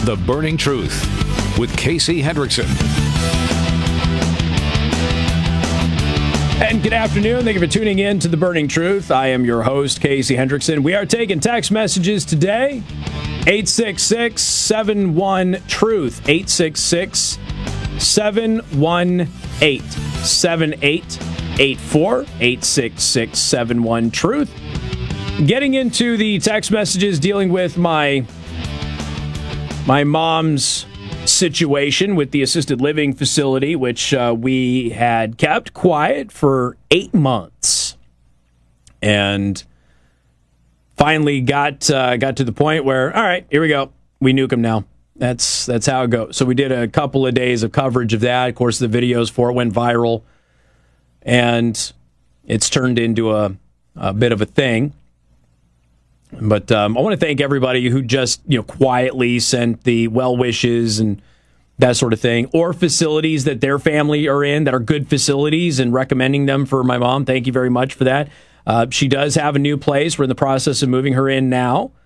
The Burning Truth with Casey Hendrickson. And good afternoon. Thank you for tuning in to The Burning Truth. I am your host, Casey Hendrickson. We are taking text messages today. 866-71-TRUTH. 866-718-7884. 866-71-TRUTH. Getting into the text messages dealing with my mom's situation with the assisted living facility, which we had kept quiet for 8 months, and finally got to the point where, all right, here we go, we nuke them now. That's how it goes. So we did a couple of days of coverage of that. Of course, the videos for it went viral, and it's turned into a bit of a thing. But I want to thank everybody who just quietly sent the well wishes and that sort of thing, or facilities that their family are in that are good facilities and recommending them for my mom. Thank you very much for that. She does have a new place. We're in the process of moving her in now.